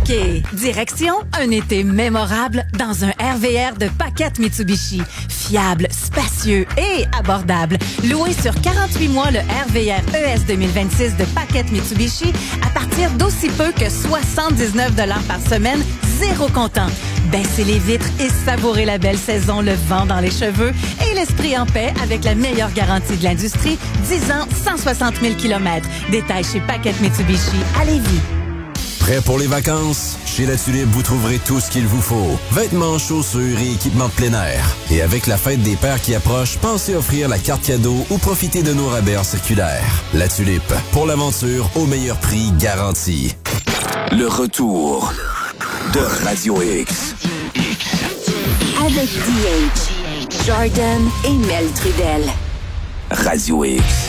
OK. Direction, un été mémorable dans un RVR de Paquette Mitsubishi. Fiable, spacieux et abordable. Loué sur 48 mois le RVR ES 2026 de Paquette Mitsubishi à partir d'aussi peu que 79 $ par semaine, zéro comptant. Baissez les vitres et savourez la belle saison, le vent dans les cheveux et l'esprit en paix avec la meilleure garantie de l'industrie, 10 ans, 160 000 km. Détails chez Paquette Mitsubishi à Lévis. Prêt pour les vacances? Chez La Tulipe, vous trouverez tout ce qu'il vous faut. Vêtements, chaussures et équipements de plein air. Et avec la fête des pères qui approche, pensez offrir la carte cadeau ou profiter de nos rabais en circulaire. La Tulipe, pour l'aventure au meilleur prix garanti. Le retour de Radio X. Avec DH, Jordan et Mel Trudel. Radio X.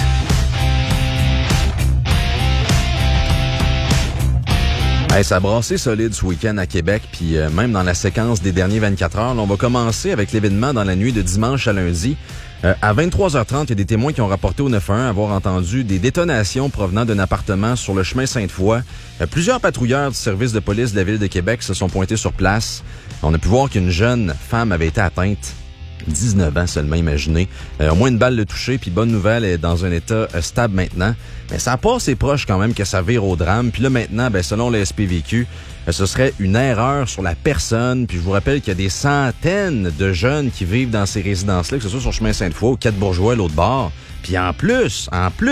Hey, ça a brassé solide ce week-end à Québec, puis même dans la séquence des derniers 24 heures. Là, on va commencer avec l'événement dans la nuit de dimanche à lundi. À 23h30, il y a des témoins qui ont rapporté au 911 avoir entendu des détonations provenant d'un appartement sur le chemin Sainte-Foy. Plusieurs patrouilleurs du service de police de la Ville de Québec se sont pointés sur place. On a pu voir qu'une jeune femme avait été atteinte. 19 ans seulement, imaginez. Au moins une balle de toucher, puis bonne nouvelle, elle est dans un état stable maintenant. Mais ça n'a pas assez proche quand même que ça vire au drame. Puis là maintenant, selon le SPVQ, ce serait une erreur sur la personne. Puis je vous rappelle qu'il y a des centaines de jeunes qui vivent dans ces résidences-là, que ce soit sur le chemin Sainte-Foy ou 4 Bourgeois, l'autre bord. Puis en plus,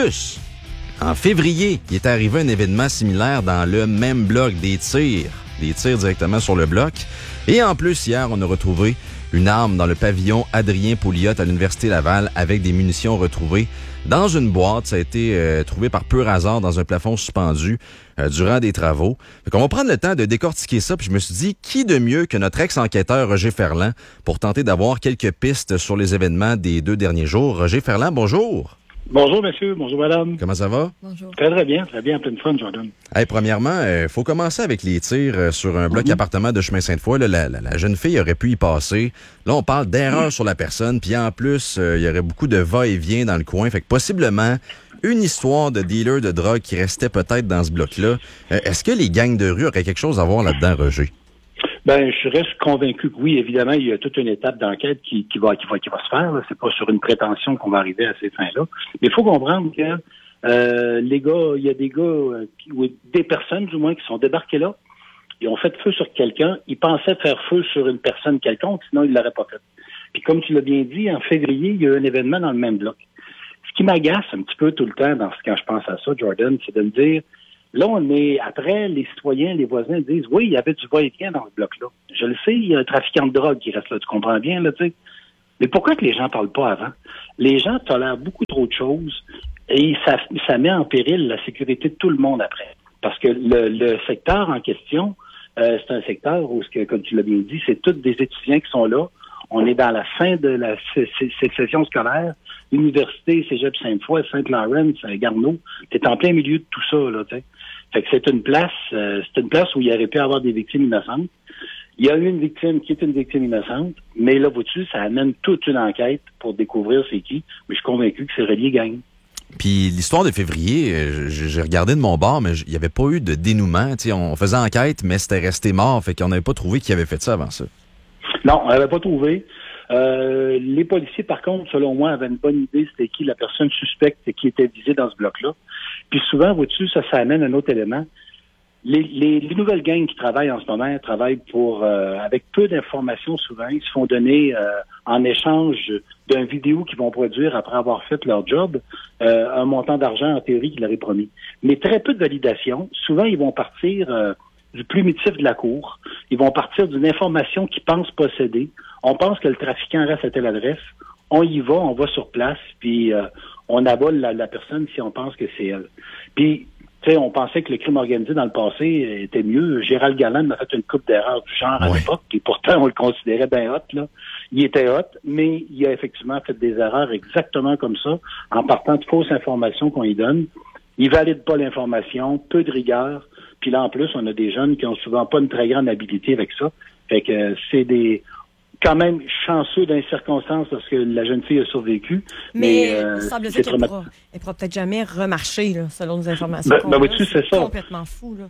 en février, il est arrivé un événement similaire dans le même bloc, des tirs directement sur le bloc. Et en plus, hier, on a retrouvé une arme dans le pavillon Adrien Pouliot à l'Université Laval avec des munitions retrouvées dans une boîte. Ça a été trouvé par pur hasard dans un plafond suspendu durant des travaux. Fait qu'on va prendre le temps de décortiquer ça. Puis je me suis dit, qui de mieux que notre ex-enquêteur Roger Ferland pour tenter d'avoir quelques pistes sur les événements des 2 derniers jours. Roger Ferland, bonjour. Bonjour, monsieur. Bonjour, madame. Comment ça va? Bonjour. Très bien, en pleine fun, Jordan. Hey, premièrement, faut commencer avec les tirs sur un bloc appartement de chemin Sainte-Foy. Là, la jeune fille aurait pu y passer. Là, on parle d'erreur sur la personne. Puis en plus, il y aurait beaucoup de va-et-vient dans le coin. Fait que possiblement, une histoire de dealer de drogue qui restait peut-être dans ce bloc-là. Est-ce que les gangs de rue auraient quelque chose à voir là-dedans, Roger? Je reste convaincu que oui, évidemment, il y a toute une étape d'enquête qui va se faire. Là. C'est pas sur une prétention qu'on va arriver à ces fins-là. Mais il faut comprendre que les gars, il y a des gars ou des personnes du moins qui sont débarqués là. Ils ont fait feu sur quelqu'un. Ils pensaient faire feu sur une personne quelconque, sinon ils l'auraient pas fait. Puis comme tu l'as bien dit, en février, il y a eu un événement dans le même bloc. Ce qui m'agace un petit peu tout le temps quand je pense à ça, Jordan, c'est de me dire, là, on est, après, les citoyens, les voisins disent, oui, il y avait du va-et-vient dans ce bloc-là. Je le sais, il y a un trafiquant de drogue qui reste là, tu comprends bien, là, tu sais. Mais pourquoi que les gens parlent pas avant? Les gens tolèrent beaucoup trop de choses et ça met en péril la sécurité de tout le monde après. Parce que le secteur en question, c'est un secteur où, comme tu l'as bien dit, c'est tous des étudiants qui sont là. On est dans la fin de la session scolaire. Université, Cégep Sainte-Foy, Saint-Laurent, Garneau. T'es en plein milieu de tout ça, là, tu sais. Fait que c'est une place où il aurait pu avoir des victimes innocentes. Il y a eu une victime qui est une victime innocente, mais là, vois-tu, ça amène toute une enquête pour découvrir c'est qui. Mais je suis convaincu que c'est relié gang. Puis l'histoire de février, j'ai regardé de mon bord, mais il n'y avait pas eu de dénouement. T'sais, on faisait enquête, mais c'était resté mort. Fait qu'on n'avait pas trouvé qui avait fait ça avant ça. Non, on n'avait pas trouvé. Les policiers, par contre, selon moi, avaient une bonne idée c'était qui la personne suspecte qui était visée dans ce bloc-là. Puis souvent, vois-tu, ça amène un autre élément. Les nouvelles gangs qui travaillent en ce moment travaillent avec peu d'informations souvent. Ils se font donner en échange d'un vidéo qu'ils vont produire après avoir fait leur job un montant d'argent en théorie qu'ils leur est promis. Mais très peu de validation. Souvent, ils vont partir du plumitif de la cour. Ils vont partir d'une information qu'ils pensent posséder. On pense que le trafiquant reste à telle adresse. On y va, on va sur place, puis on abole la personne si on pense que c'est elle. Puis, tu sais, on pensait que le crime organisé dans le passé était mieux. Gérald Galland a fait une couple d'erreurs du genre à l'époque, et pourtant on le considérait bien hot, là. Il était hot, mais il a effectivement fait des erreurs exactement comme ça, en partant de fausses informations qu'on lui donne. Il valide pas l'information, peu de rigueur, puis là en plus, on a des jeunes qui ont souvent pas une très grande habilité avec ça. Fait que c'est des quand même chanceux dans les circonstances parce que la jeune fille a survécu. Mais semble-t-il qu'elle pourra peut-être jamais remarcher, là, selon nos informations. Oui, c'est ça. Complètement fou, là.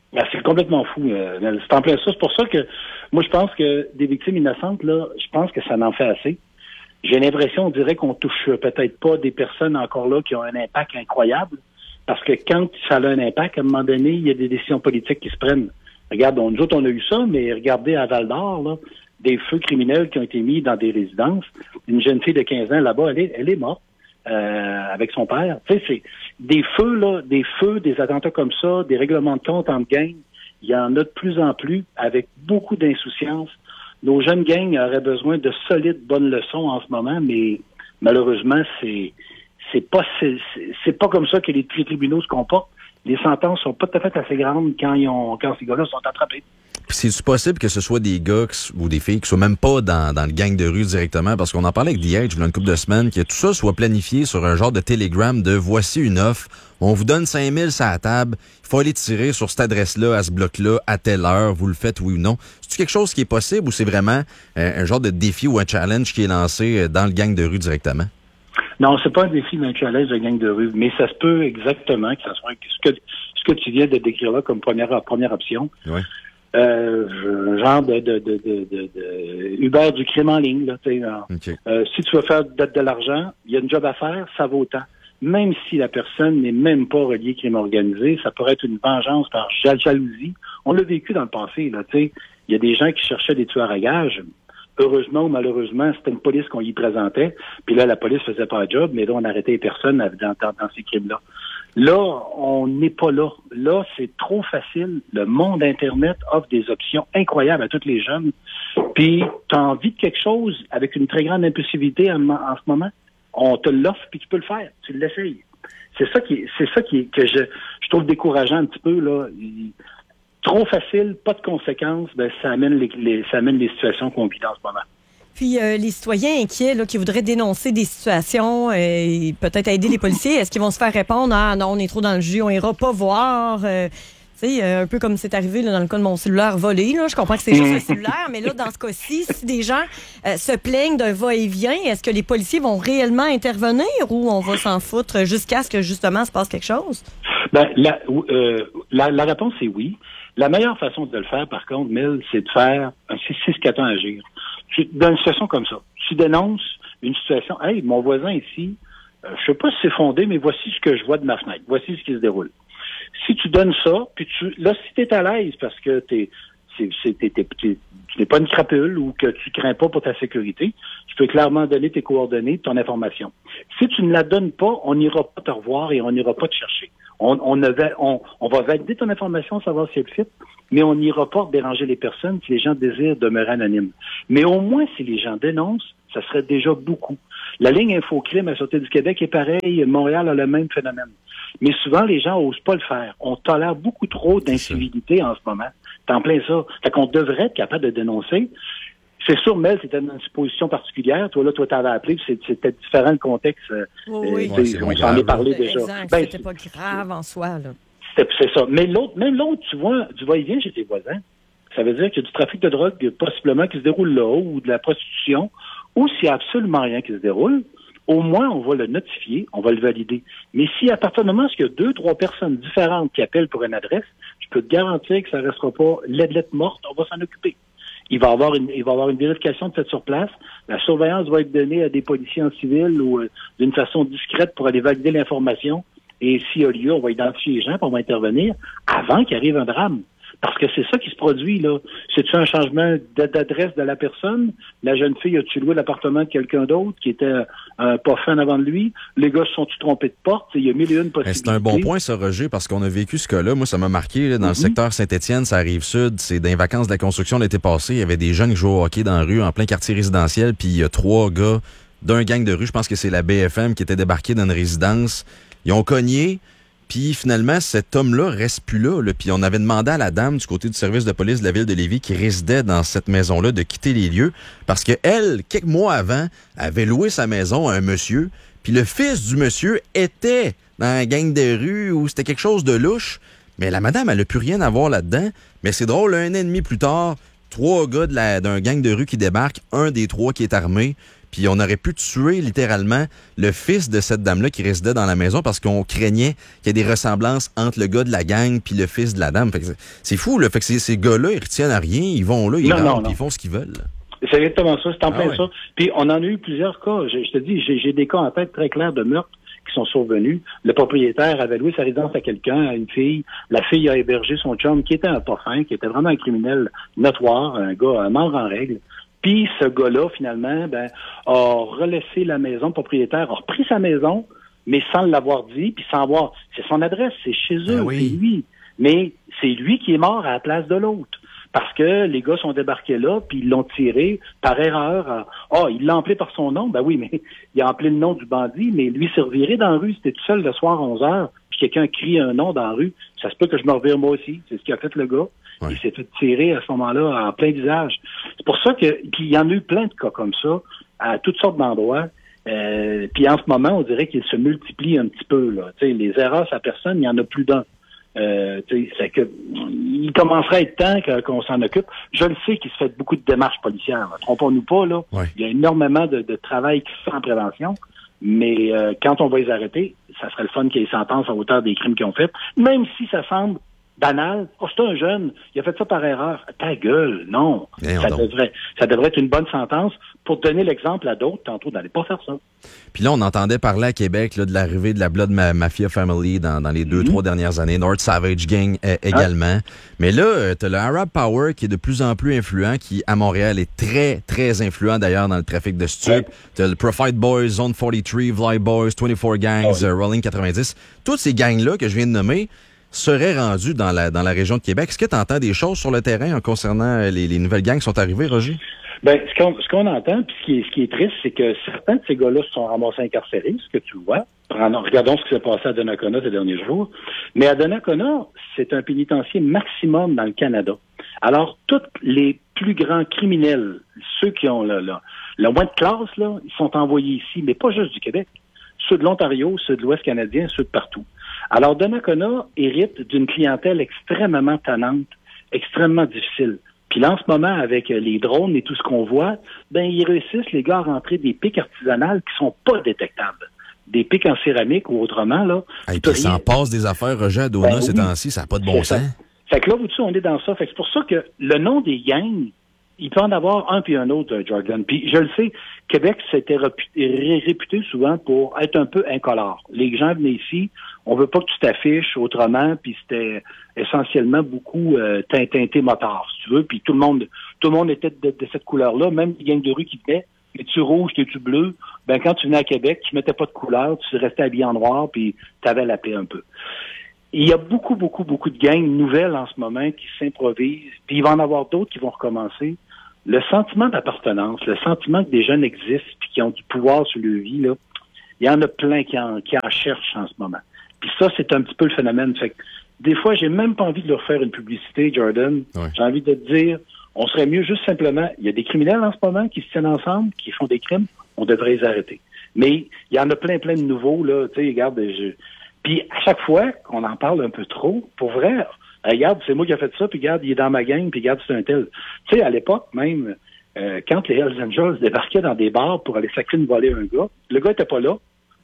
Ben, c'est complètement fou. C'est en plein ça. C'est pour ça que moi, je pense que des victimes innocentes, là, je pense que ça n'en fait assez. J'ai l'impression, on dirait qu'on touche peut-être pas des personnes encore là qui ont un impact incroyable. Parce que quand ça a un impact, à un moment donné, il y a des décisions politiques qui se prennent. Regarde, nous autres, on a eu ça, mais regardez à Val-d'Or, là, des feux criminels qui ont été mis dans des résidences. Une jeune fille de 15 ans là-bas, elle est morte avec son père. Tu sais, c'est des feux, là, des attentats comme ça, des règlements de compte entre gangs. Il y en a de plus en plus avec beaucoup d'insouciance. Nos jeunes gangs auraient besoin de solides bonnes leçons en ce moment, mais malheureusement, c'est pas comme ça que les tribunaux se comportent. Les sentences sont pas tout à fait assez grandes quand ces gars-là sont attrapés. Puis c'est possible que ce soit des gars ou des filles qui soient même pas dans le gang de rue directement, parce qu'on en parlait avec The Edge il y a une couple de semaines, que tout ça soit planifié sur un genre de télégramme de voici une offre, on vous donne 5 000 sur la table, il faut aller tirer sur cette adresse-là, à ce bloc-là, à telle heure, vous le faites oui ou non. C'est-tu quelque chose qui est possible ou c'est vraiment un genre de défi ou un challenge qui est lancé dans le gang de rue directement? Non, c'est pas un défi d'un challenge de gang de rue, mais ça se peut exactement que ça soit ce que tu viens de décrire là comme première option. Oui. Genre de Uber du crime en ligne. Là, okay. Si tu veux faire de l'argent, il y a une job à faire, ça vaut autant. Même si la personne n'est même pas reliée crime organisé, ça pourrait être une vengeance par jalousie. On l'a vécu dans le passé. Il y a des gens qui cherchaient des tueurs à gages. Heureusement ou malheureusement, c'était une police qu'on y présentait. Puis là, la police faisait pas le job, mais là, on arrêtait les personnes dans ces crimes-là. Là, on n'est pas là. Là, c'est trop facile. Le monde Internet offre des options incroyables à tous les jeunes. Puis, tu as envie de quelque chose avec une très grande impulsivité en ce moment, on te l'offre puis tu peux le faire. Tu l'essayes. C'est ça que je trouve décourageant un petit peu, là. Trop facile, pas de conséquences, ben ça amène les situations qu'on vit dans ce moment. Puis les citoyens inquiets là, qui voudraient dénoncer des situations et peut-être aider les policiers, est-ce qu'ils vont se faire répondre « Ah non, on est trop dans le jus, on ira pas voir tu sais, un peu comme c'est arrivé là, dans le cas de mon cellulaire volé. Là. Je comprends que c'est juste un cellulaire, mais là, dans ce cas-ci, si des gens se plaignent d'un va-et-vient, est-ce que les policiers vont réellement intervenir ou on va s'en foutre jusqu'à ce que, justement, se passe quelque chose? Ben, la réponse est oui. La meilleure façon de le faire, par contre, Mel, c'est de faire un 6-4 ans agir. Dans une situation comme ça, tu dénonces une situation, « Hey, mon voisin ici, je sais pas si c'est fondé, mais voici ce que je vois de ma fenêtre. Voici ce qui se déroule. » Si tu donnes ça, puis là, si tu es à l'aise parce que tu n'es pas une crapule ou que tu crains pas pour ta sécurité, tu peux clairement donner tes coordonnées, ton information. Si tu ne la donnes pas, on n'ira pas te revoir et on n'ira pas te chercher. On va valider ton information, savoir si elle fit, mais on n'ira pas déranger les personnes si les gens désirent demeurer anonymes. Mais au moins, si les gens dénoncent, ça serait déjà beaucoup. La ligne Infocrime à la Sûreté du Québec est pareil, Montréal a le même phénomène. Mais souvent, les gens n'osent pas le faire. On tolère beaucoup trop d'incivilité en ce moment. C'est en plein ça. Fait qu'on devrait être capable de dénoncer. C'est sûr, Mel, c'était dans une position particulière. Toi, t'avais appelé, c'était différent le contexte. Oui. On s'en est parlé déjà. C'était pas grave en soi, là. C'est ça. Mais même l'autre, tu vois, du va-et-vient chez tes voisins. Ça veut dire qu'il y a du trafic de drogue, possiblement, qui se déroule là, ou de la prostitution, ou s'il n'y a absolument rien qui se déroule, au moins, on va le notifier, on va le valider. Mais si à partir du moment où il y a 2-3 personnes différentes qui appellent pour une adresse, je peux te garantir que ça ne restera pas lettre morte, on va s'en occuper. Il va y avoir une vérification de fait sur place. La surveillance va être donnée à des policiers en civil ou d'une façon discrète pour aller valider l'information. Et s'il y a lieu, on va identifier les gens, puis on va intervenir avant qu'il arrive un drame. Parce que c'est ça qui se produit, là. C'est-tu un changement d'adresse de la personne? La jeune fille a-tu loué l'appartement de quelqu'un d'autre qui était pas fin avant de lui? Les gars se sont-tu trompés de porte? Il y a mille et une possibilités. C'est un bon point, ça, Roger, parce qu'on a vécu ce cas-là. Moi, ça m'a marqué, là, dans le secteur Saint-Étienne, ça arrive sud. C'est dans les vacances de la construction l'été passé. Il y avait des jeunes qui jouaient au hockey dans la rue, en plein quartier résidentiel, puis il y a 3 gars d'un gang de rue, je pense que c'est la BFM, qui était débarqué dans une résidence. Ils ont cogné. Puis finalement, cet homme-là reste plus là. Puis on avait demandé à la dame du côté du service de police de la ville de Lévis qui résidait dans cette maison-là de quitter les lieux parce que elle, quelques mois avant, avait loué sa maison à un monsieur. Puis le fils du monsieur était dans un gang de rue où c'était quelque chose de louche. Mais la madame, elle n'a plus rien à voir là-dedans. Mais c'est drôle, 1 an et demi plus tard, 3 gars d'un gang de rue qui débarquent, un des 3 qui est armé. puis on aurait pu tuer littéralement le fils de cette dame-là qui résidait dans la maison parce qu'on craignait qu'il y ait des ressemblances entre le gars de la gang puis le fils de la dame. Fait que c'est fou, là. Fait que ces gars-là, ils retiennent à rien, ils vont là, ils rentrent, puis ils font ce qu'ils veulent. Là. C'est exactement ça, c'est en plein ça. Puis on en a eu plusieurs cas. Je te dis, j'ai des cas en tête très clairs de meurtres qui sont survenus. Le propriétaire avait loué sa résidence à quelqu'un, à une fille. La fille a hébergé son chum, qui était un pas fin, qui était vraiment un criminel notoire, un gars, un membre en règle. Puis ce gars-là, finalement, a relaissé la maison. Le propriétaire a repris sa maison, mais sans l'avoir dit, puis sans avoir... C'est son adresse, c'est chez eux, c'est lui. Mais c'est lui qui est mort à la place de l'autre. Parce que les gars sont débarqués là, puis ils l'ont tiré par erreur. Il l'a appelé par son nom. Ben oui, mais il a appelé le nom du bandit, mais lui s'est reviré dans la rue. C'était tout seul le soir à 11h, puis quelqu'un crie un nom dans la rue. Ça se peut que je me revire moi aussi. C'est ce qu'a fait le gars. Ouais. Il s'est fait tirer à ce moment-là en plein visage. C'est pour ça que... Puis il y en a eu plein de cas comme ça, à toutes sortes d'endroits. Puis en ce moment, on dirait qu'ils se multiplient un petit peu. Là. T'sais, les erreurs à personne, il y en a plus d'un. C'est que il commencerait à être temps qu'on s'en occupe. Je le sais qu'il se fait beaucoup de démarches policières. Là. Trompons-nous pas, là. Ouais. Il y a énormément de travail qui se fait en prévention. Mais quand on va les arrêter, ça serait le fun qu'il y ait une sentence à hauteur des crimes qu'ils ont fait. Même si ça semble banal. C'est un jeune, il a fait ça par erreur. Ta gueule, non. Ça devrait être une bonne sentence pour donner l'exemple à d'autres, tantôt, d'aller pas faire ça. Puis là, on entendait parler à Québec là, de l'arrivée de la Blood Mafia Family dans les 2-3 dernières années. North Savage Gang également. Mais là, t'as le Arab Power qui est de plus en plus influent, qui, à Montréal, est très, très influent d'ailleurs dans le trafic de stupes. T'as le Profite Boys, Zone 43, Vly Boys, 24 Gangs, Rolling 90. Toutes ces gangs-là que je viens de nommer seraient rendus dans la région de Québec. Est-ce que tu entends des choses sur le terrain en concernant les nouvelles gangs qui sont arrivées, Roger? Ce qu'on entend, puis ce qui est triste, c'est que certains de ces gars-là se sont ramassés incarcérés, ce que tu vois. Regardons ce qui s'est passé à Donnacona ces derniers jours. Mais à Donnacona, c'est un pénitencier maximum dans le Canada. Alors, tous les plus grands criminels, ceux qui ont le moins de classe, là, ils sont envoyés ici, mais pas juste du Québec. Ceux de l'Ontario, ceux de l'Ouest canadien, ceux de partout. Alors, Donnacona hérite d'une clientèle extrêmement tannante, extrêmement difficile. Puis là, en ce moment, avec les drones et tout ce qu'on voit, ils réussissent, les gars, à rentrer des pics artisanales qui sont pas détectables. Des pics en céramique ou autrement, là. Et puis ça en passe des affaires, Roger, à Dona, ces temps-ci, ça n'a pas de bon sens. Fait que là, vous-tu, on est dans ça. Fait que c'est pour ça que le nom des gangs, il peut en avoir un puis un autre, Jordan. Puis je le sais, Québec s'était réputé souvent pour être un peu incolore. Les gens venaient ici, on veut pas que tu t'affiches autrement, puis c'était essentiellement beaucoup teinté motard, si tu veux, puis tout le monde était de cette couleur-là, même les gangs de rue qui venaient, es-tu rouge, es-tu bleu, quand tu venais à Québec, tu mettais pas de couleur, tu restais habillé en noir, puis t'avais la paix un peu. Il y a beaucoup de gangs nouvelles en ce moment qui s'improvisent, puis il va en avoir d'autres qui vont recommencer. Le sentiment d'appartenance, le sentiment que des jeunes existent puis qui ont du pouvoir sur leur vie, là, il y en a plein qui en cherchent en ce moment. Puis ça, c'est un petit peu le phénomène. Fait que des fois, j'ai même pas envie de leur faire une publicité, Jordan. Ouais. J'ai envie de te dire, on serait mieux juste simplement, il y a des criminels en ce moment qui se tiennent ensemble, qui font des crimes, on devrait les arrêter. Mais il y en a plein de nouveaux, là, tu sais, regarde, puis à chaque fois qu'on en parle un peu trop, pour vrai, regarde, c'est moi qui ai fait ça, puis regarde, il est dans ma gang, puis regarde, c'est un tel. Tu sais, à l'époque, même, quand les Hells Angels débarquaient dans des bars pour aller sacrer une volée à un gars, le gars était pas là,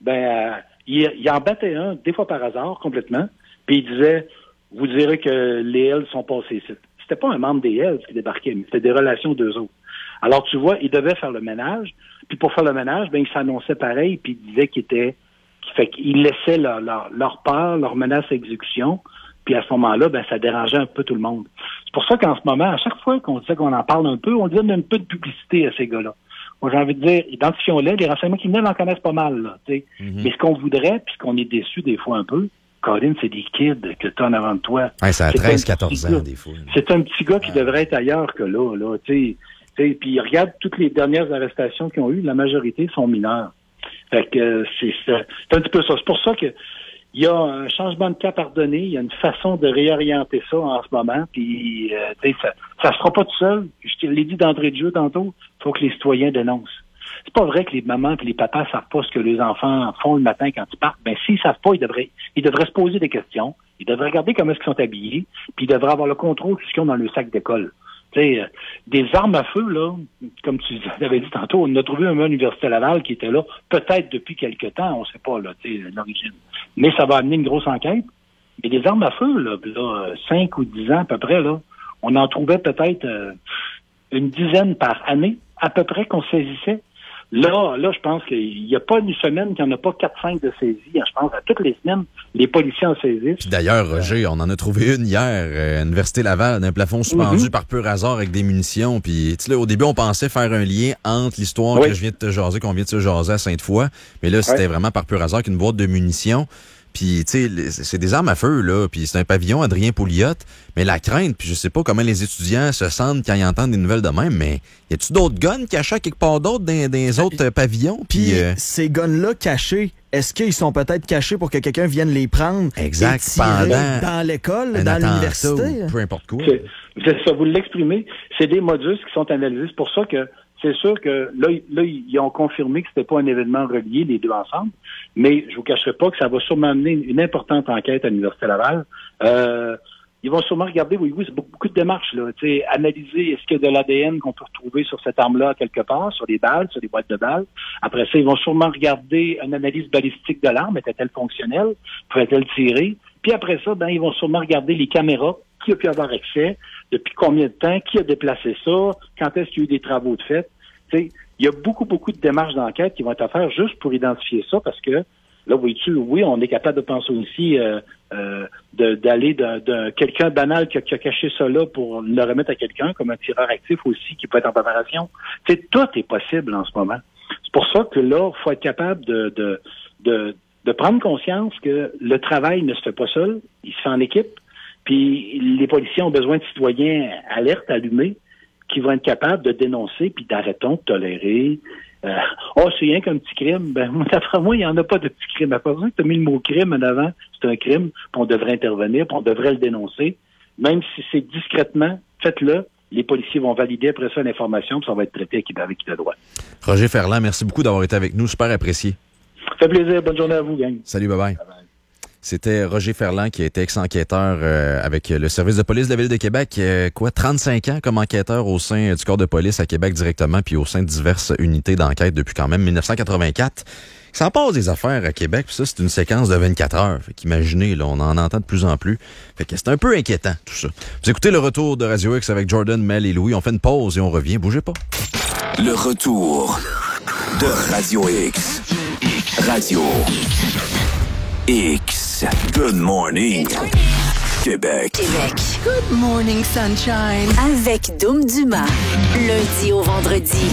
il en battait un, des fois par hasard, complètement, puis il disait, vous direz que les Hells sont passés ici. C'était pas un membre des Hells qui débarquait, mais c'était des relations d'eux autres. Alors, tu vois, il devait faire le ménage, puis pour faire le ménage, il s'annonçait pareil, puis il disait qu'il laissait leur peur, leur menace à exécution. Puis à ce moment-là, ça dérangeait un peu tout le monde. C'est pour ça qu'en ce moment, à chaque fois qu'on disait qu'on en parle un peu, on donne un peu de publicité à ces gars-là. Moi, j'ai envie de dire, identifions-les, les renseignements criminels en connaissent pas mal, là, tu sais. Mm-hmm. Mais ce qu'on voudrait, puis ce qu'on est déçu des fois un peu, Colin, c'est des kids que tu as en avant de toi. Ouais, ça a 13-14 ans, des fois. C'est un petit gars qui devrait être ailleurs que là, tu sais. Puis regarde toutes les dernières arrestations qu'ils ont eues, la majorité sont mineurs. Fait que c'est un petit peu ça. C'est pour ça que il y a un changement de cap à redonner, il y a une façon de réorienter ça en ce moment, puis ça se fera pas tout seul. Je te l'ai dit d'entrée de jeu tantôt, il faut que les citoyens dénoncent. C'est pas vrai que les mamans et les papas savent pas ce que les enfants font le matin quand ils partent. S'ils savent pas, ils devraient se poser des questions, ils devraient regarder comment est-ce qu'ils sont habillés, puis ils devraient avoir le contrôle de ce qu'ils ont dans le sac d'école. Des armes à feu, là, comme tu avais dit tantôt, on a trouvé un Université Laval qui était là, peut-être depuis quelque temps, on ne sait pas là, l'origine. Mais ça va amener une grosse enquête. Mais des armes à feu, là 5 ou 10 ans à peu près, là, on en trouvait peut-être une dizaine par année, à peu près, qu'on saisissait. Là, je pense qu'il n'y a pas une semaine qu'il n'y en a pas 4-5 de saisies. Je pense à toutes les semaines, les policiers en saisissent. Puis d'ailleurs, Roger, on en a trouvé une hier à l'Université Laval, d'un plafond suspendu par pur hasard avec des munitions. Puis là, au début, on pensait faire un lien entre l'histoire que je viens de te jaser, qu'on vient de se jaser à Sainte-Foy. Mais là, c'était vraiment par pur hasard qu'une boîte de munitions. Puis, tu sais, c'est des armes à feu, là. Puis c'est un pavillon Adrien Pouliot. Mais la crainte, puis je sais pas comment les étudiants se sentent quand ils entendent des nouvelles de même, mais y a-tu d'autres guns cachés quelque part d'autre dans les autres pavillons? Puis ces guns-là cachés, est-ce qu'ils sont peut-être cachés pour que quelqu'un vienne les prendre et tirer dans l'école, dans l'université? Peu importe quoi. C'est ça, vous l'exprimez. C'est des modus qui sont analysés. C'est pour ça que c'est sûr que là, ils ont confirmé que c'était pas un événement relié, les deux ensemble. Mais je vous cacherai pas que ça va sûrement amener une importante enquête à l'Université Laval. Ils vont sûrement regarder, oui, c'est beaucoup de démarches, là. Tu sais, analyser est-ce qu'il y a de l'ADN qu'on peut retrouver sur cette arme-là quelque part, sur les balles, sur les boîtes de balles. Après ça, ils vont sûrement regarder une analyse balistique de l'arme. Était-elle fonctionnelle? Pouvait-elle tirer? Puis après ça, ils vont sûrement regarder les caméras, qui a pu avoir accès, depuis combien de temps, qui a déplacé ça, quand est-ce qu'il y a eu des travaux de fait. Tu sais, il y a beaucoup de démarches d'enquête qui vont être à faire juste pour identifier ça, parce que là, vois-tu, oui, on est capable de penser aussi d'aller de quelqu'un banal qui a caché ça là pour le remettre à quelqu'un, comme un tireur actif aussi qui peut être en préparation. Tu sais, tout est possible en ce moment. C'est pour ça que là, il faut être capable de prendre conscience que le travail ne se fait pas seul, il se fait en équipe, puis les policiers ont besoin de citoyens alertes, allumés, qui vont être capables de dénoncer, puis d'arrêtons de tolérer. C'est rien qu'un petit crime. D'après moi, il n'y en a pas de petit crime. À part ça que tu as mis le mot crime en avant, c'est un crime, puis on devrait intervenir, puis on devrait le dénoncer. Même si c'est discrètement, faites-le. Les policiers vont valider après ça l'information, puis ça va être traité avec qui de droit. Roger Ferland, merci beaucoup d'avoir été avec nous. Super apprécié. Ça fait plaisir. Bonne journée à vous, gang. Salut, bye-bye. C'était Roger Ferland qui a été ex-enquêteur avec le service de police de la Ville de Québec. 35 ans comme enquêteur au sein du corps de police à Québec directement, puis au sein de diverses unités d'enquête depuis quand même 1984. Ça en passe des affaires à Québec, puis ça, c'est une séquence de 24 heures. Fait qu'imaginez, là, on en entend de plus en plus. Fait que c'est un peu inquiétant, tout ça. Vous écoutez le retour de Radio X avec Jordan, Mel et Louis. On fait une pause et on revient. Bougez pas. Le retour de Radio X. Radio X. Good morning, Québec. Good morning, sunshine. Avec Dom Dumas. Lundi au vendredi.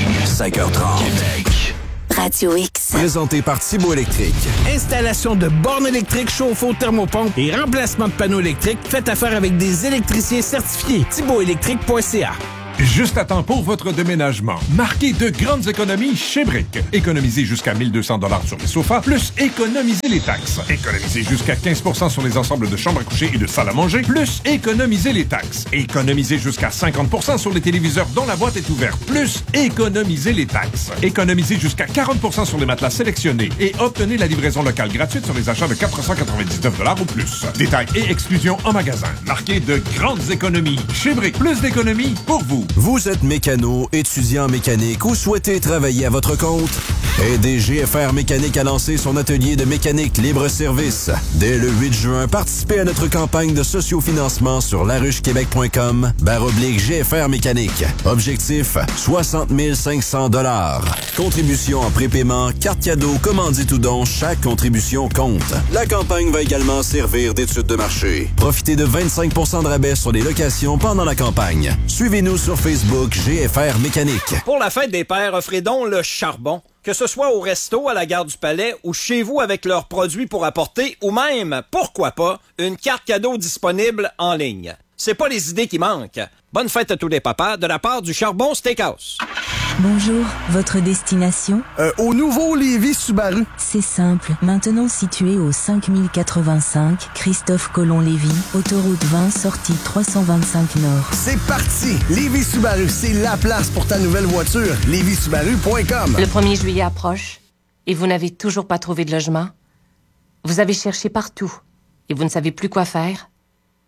5h30. Radio X. Présenté par Thibault Électrique. Installation de bornes électriques, chauffe-eau, thermopompe et remplacement de panneaux électriques. Faites affaire avec des électriciens certifiés. ThibaultElectrique.ca. Juste à temps pour votre déménagement. Marquez de grandes économies chez Brick. Économisez jusqu'à 1 200 $ sur les sofas, plus économisez les taxes. Économisez jusqu'à 15 % sur les ensembles de chambres à coucher et de salles à manger, plus économisez les taxes. Économisez jusqu'à 50 % sur les téléviseurs dont la boîte est ouverte, plus économisez les taxes. Économisez jusqu'à 40 % sur les matelas sélectionnés et obtenez la livraison locale gratuite sur les achats de 499 $ ou plus. Détails et exclusions en magasin. Marquez de grandes économies chez Brick. Plus d'économies pour vous. Vous êtes mécano, étudiant en mécanique ou souhaitez travailler à votre compte? Aidez GFR Mécanique à lancer son atelier de mécanique libre-service. Dès le 8 juin, participez à notre campagne de sociofinancement sur laruchequebec.com/GFR Mécanique. Objectif, 60 500 $. Contribution en prépaiement, carte cadeau, commandite ou don, chaque contribution compte. La campagne va également servir d'étude de marché. Profitez de 25 % de rabais sur les locations pendant la campagne. Suivez-nous sur Facebook GFR Mécanique. Pour la fête des pères, offrez donc le charbon. Que ce soit au resto, à la gare du Palais ou chez vous avec leurs produits pour apporter ou même, pourquoi pas, une carte cadeau disponible en ligne. C'est pas les idées qui manquent. Bonne fête à tous les papas de la part du Charbon Steakhouse. Bonjour, votre destination? Au nouveau Lévis Subaru. C'est simple. Maintenant situé au 5085 Christophe Colomb-Lévis, autoroute 20, sortie 325 Nord. C'est parti! Lévis Subaru, c'est la place pour ta nouvelle voiture. LévisSubaru.com. Le 1er juillet approche et vous n'avez toujours pas trouvé de logement? Vous avez cherché partout et vous ne savez plus quoi faire?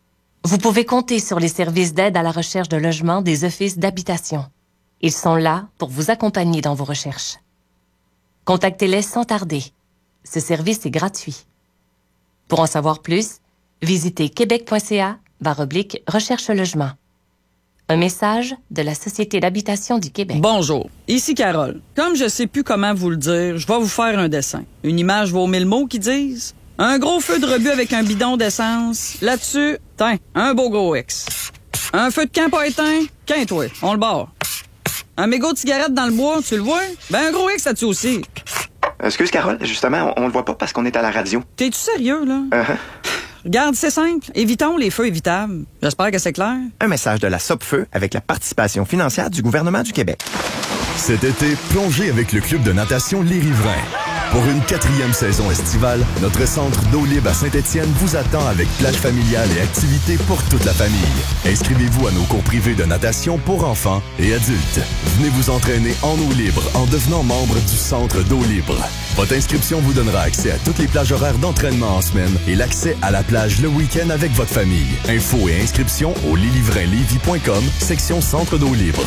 Vous pouvez compter sur les services d'aide à la recherche de logement des offices d'habitation. Ils sont là pour vous accompagner dans vos recherches. Contactez-les sans tarder. Ce service est gratuit. Pour en savoir plus, visitez québec.ca/recherche-logement. Un message de la Société d'habitation du Québec. Bonjour, ici Carole. Comme je sais plus comment vous le dire, je vais vous faire un dessin. Une image vaut 1000 mots qui disent. Un gros feu de rebut avec un bidon d'essence. Là-dessus, tiens, un beau gros X. Un feu de camp pas éteint, quinte-toi, on le barre. Un mégot de cigarette dans le bois, tu le vois? Ben un gros X là-dessus aussi. Excuse Carole, justement, on le voit pas parce qu'on est à la radio. T'es-tu sérieux, là? Regarde, c'est simple. Évitons les feux évitables. J'espère que c'est clair. Un message de la Sopfeu avec la participation financière du gouvernement du Québec. Cet été, plongez avec le club de natation Les Riverains. Pour une 4e saison estivale, notre centre d'eau libre à Saint-Étienne vous attend avec plage familiale et activités pour toute la famille. Inscrivez-vous à nos cours privés de natation pour enfants et adultes. Venez vous entraîner en eau libre en devenant membre du centre d'eau libre. Votre inscription vous donnera accès à toutes les plages horaires d'entraînement en semaine et l'accès à la plage le week-end avec votre famille. Infos et inscriptions au lilivrainlevy.com, section centre d'eau libre.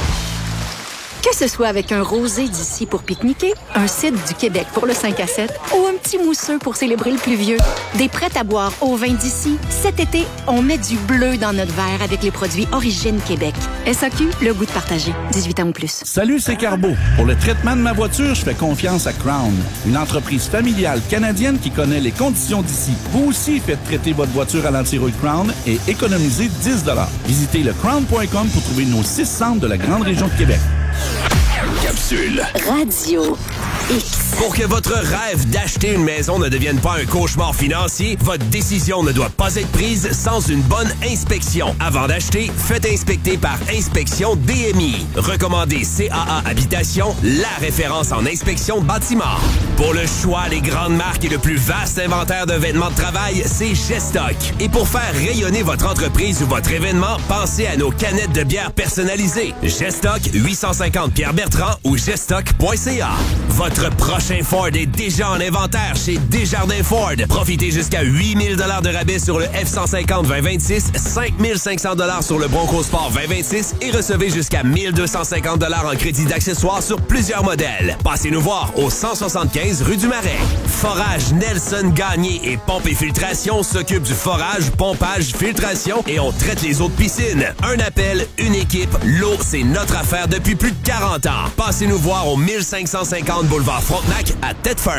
Que ce soit avec un rosé d'ici pour pique-niquer, un cidre du Québec pour le 5 à 7 ou un petit mousseux pour célébrer le plus vieux, des prêts à boire au vin d'ici, cet été, on met du bleu dans notre verre avec les produits Origine Québec. SAQ, le goût de partager. 18 ans ou plus. Salut, c'est Carbo. Pour le traitement de ma voiture, je fais confiance à Crown, une entreprise familiale canadienne qui connaît les conditions d'ici. Vous aussi faites traiter votre voiture à l'antirouille Crown et économisez 10 $. Visitez le crown.com pour trouver nos 6 centres de la grande région de Québec. Capsule. Radio X. Pour que votre rêve d'acheter une maison ne devienne pas un cauchemar financier, votre décision ne doit pas être prise sans une bonne inspection. Avant d'acheter, faites inspecter par Inspection DMI. Recommandé CAA Habitation, la référence en inspection de bâtiment. Pour le choix, les grandes marques et le plus vaste inventaire de vêtements de travail, c'est Gestock. Et pour faire rayonner votre entreprise ou votre événement, pensez à nos canettes de bière personnalisées. Gestock, 850 Pierre-Bertrand ou gestock.ca. Votre prochain Ford est déjà en inventaire chez Desjardins Ford. Profitez jusqu'à 8 000 $ de rabais sur le F-150 2026, 5 500 $ sur le Bronco Sport 2026 et recevez jusqu'à 1 250 $ en crédit d'accessoires sur plusieurs modèles. Passez nous voir au 175 rue du Marais. Forage Nelson Gagné et Pompe et Filtration s'occupe du forage, pompage, filtration et on traite les eaux de piscine. Un appel, une équipe, l'eau, c'est notre affaire depuis plus de 40 ans. Passez nous voir au 1550 boulevard Frontenac à Thetford.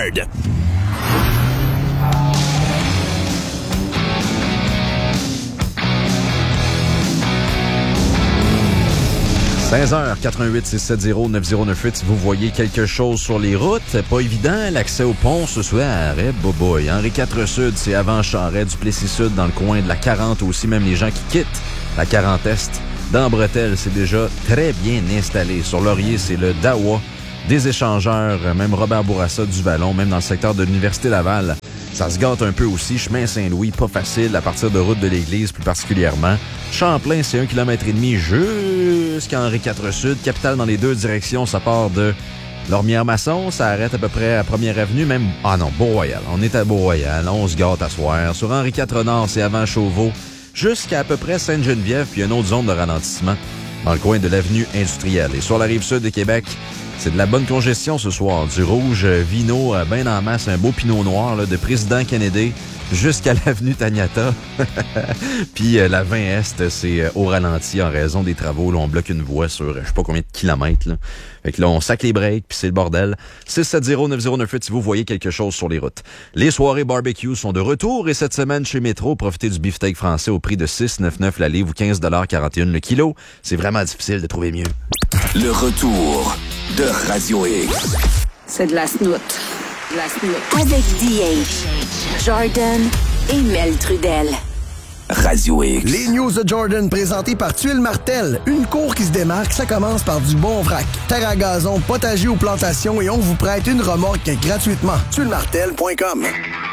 16h, 88-670-9098, si vous voyez quelque chose sur les routes, pas évident, l'accès au pont ce soir, boboy. Henri IV Sud, c'est avant Charret, Duplessis Sud, dans le coin de la 40 aussi, même les gens qui quittent la 40 Est. Dans Bretelle, c'est déjà très bien installé. Sur Laurier, c'est le Dawa, des échangeurs, même Robert Bourassa du Vallon, même dans le secteur de l'Université Laval. Ça se gâte un peu aussi. Chemin Saint-Louis, pas facile, à partir de route de l'Église plus particulièrement. Champlain, c'est 1,5 km jusqu'à Henri IV Sud. Capitale dans les deux directions, ça part de Lormière-Masson, ça arrête à peu près à Première Avenue, même... Ah non, Beau-Royal. On est à Beau-Royal, on se gâte à soir. Sur Henri IV Nord, c'est avant Chauveau, jusqu'à peu près Sainte-Geneviève, puis une autre zone de ralentissement dans le coin de l'avenue industrielle. Et sur la rive sud de Québec, c'est de la bonne congestion ce soir. Du rouge vino, ben en masse, un beau pinot noir là, de Président Kennedy jusqu'à l'avenue Taniata. Puis la 20 Est, c'est au ralenti en raison des travaux. Là, on bloque une voie sur je sais pas combien de kilomètres. Là. Fait que là, on sac les breaks, puis c'est le bordel. 670-9098 si vous voyez quelque chose sur les routes. Les soirées barbecue sont de retour et cette semaine chez Métro, profitez du beefsteak français au prix de 6,99 la livre ou 15,41 le kilo. C'est vraiment difficile de trouver mieux. Le retour de Radio X. C'est de la snoot. Avec DH, Jordan et Mel Trudel. Radio X. Les news de Jordan présentées par Tuile Martel. Une cour qui se démarque, ça commence par du bon vrac. Terre à gazon, potager ou plantation et on vous prête une remorque gratuitement. TuileMartel.com.